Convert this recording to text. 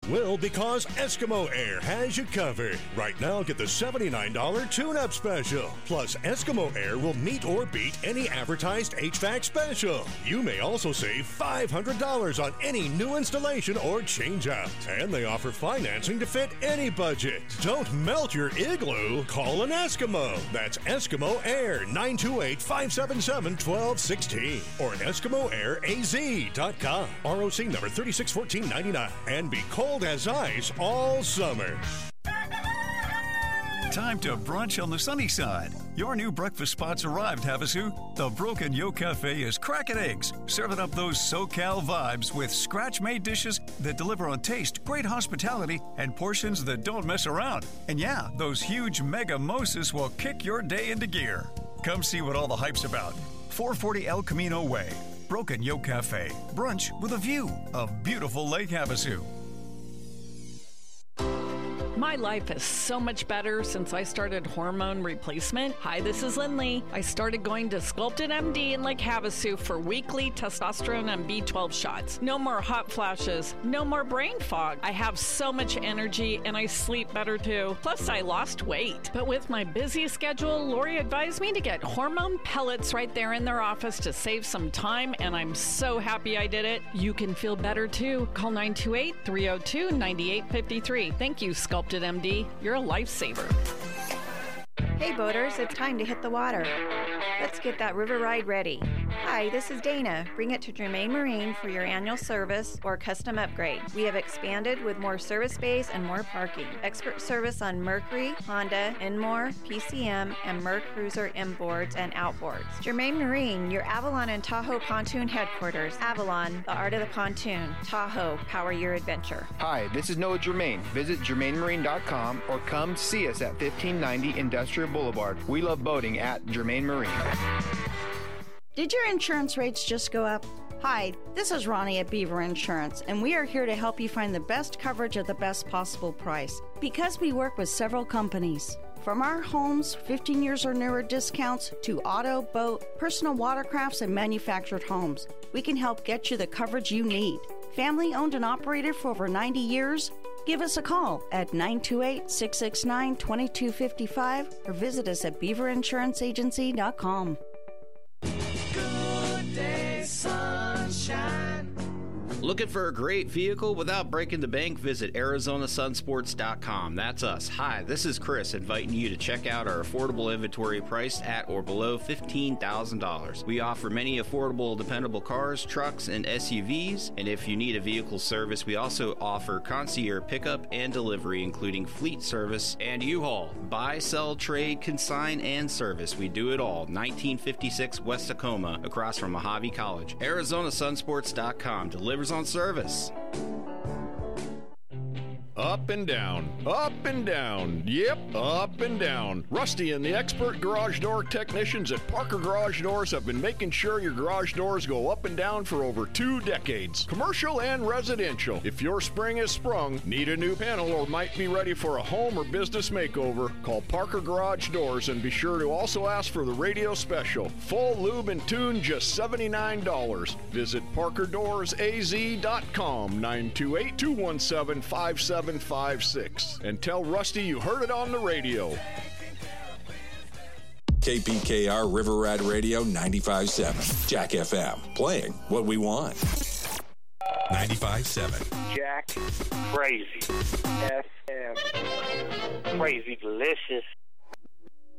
Well, because Eskimo Air has you covered. Right now, get the $79 tune-up special. Plus, Eskimo Air will meet or beat any advertised HVAC special. You may also save $500 on any new installation or change-out. And they offer financing to fit any budget. Don't melt your igloo. Call an Eskimo. That's Eskimo Air, 928-577-1216. Or EskimoAirAZ.com. ROC number 361499. And be cold as ice all summer. Time to brunch on the sunny side. Your new breakfast spot's arrived, Havasu. The Broken Yolk Cafe is cracking eggs, serving up those SoCal vibes with scratch-made dishes that deliver on taste, great hospitality, and portions that don't mess around. And yeah, those huge mega mimosas will kick your day into gear. Come see what all the hype's about. 440 El Camino Way. Broken Yolk Cafe. Brunch with a view of beautiful Lake Havasu. My life is so much better since I started hormone replacement. Hi, this is Lindley. I started going to Sculpted MD in Lake Havasu for weekly testosterone and B12 shots. No more hot flashes, no more brain fog. I have so much energy and I sleep better too. Plus, I lost weight. But with my busy schedule, Lori advised me to get hormone pellets right there in their office to save some time, and I'm so happy I did it. You can feel better too. Call 928-302-9853. Thank you, Sculpted MD. You're a lifesaver. Hey boaters, it's time to hit the water. Let's get that river ride ready. Hi, this is Dana. Bring it to Germain Marine for your annual service or custom upgrade. We have expanded with more service space and more parking. Expert service on Mercury, Honda, Enmore, PCM, and Merc Cruiser inboards and outboards. Germain Marine, your Avalon and Tahoe pontoon headquarters. Avalon, the art of the pontoon. Tahoe, power your adventure. Hi, this is Noah Germain. Visit germainmarine.com or come see us at 1590 Industrial Boulevard. We love boating at Germain Marine. Did your insurance rates just go up? Hi, this is Ronnie at Beaver Insurance, and we are here to help you find the best coverage at the best possible price. Because we work with several companies. From our homes, 15 years or newer discounts, to auto, boat, personal watercrafts, and manufactured homes, we can help get you the coverage you need. Family owned and operated for over 90 years? Give us a call at 928-669-2255 or visit us at beaverinsuranceagency.com. Good day, sunshine. Looking for a great vehicle without breaking the bank? Visit ArizonaSunsports.com. That's us. Hi, this is Chris, inviting you to check out our affordable inventory priced at or below $15,000. We offer many affordable, dependable cars, trucks, and SUVs. And if you need a vehicle service, we also offer concierge pickup and delivery, including fleet service and U-Haul. Buy, sell, trade, consign, and service. We do it all. 1956 West Tacoma, across from Mojave College. ArizonaSunsports.com delivers on service. Up and down, yep, up and down. Rusty and the expert garage door technicians at Parker Garage Doors have been making sure your garage doors go up and down for over 2 decades. Commercial and residential. If your spring is sprung, need a new panel, or might be ready for a home or business makeover, call Parker Garage Doors and be sure to also ask for the radio special. Full lube and tune, just $79. Visit ParkerDoorsAZ.com, 928-217-5756. And tell Rusty you heard it on the radio. KPKR River Rat Radio 95.7. Jack FM. Playing what we want. 95.7. Jack Crazy FM. Crazy delicious.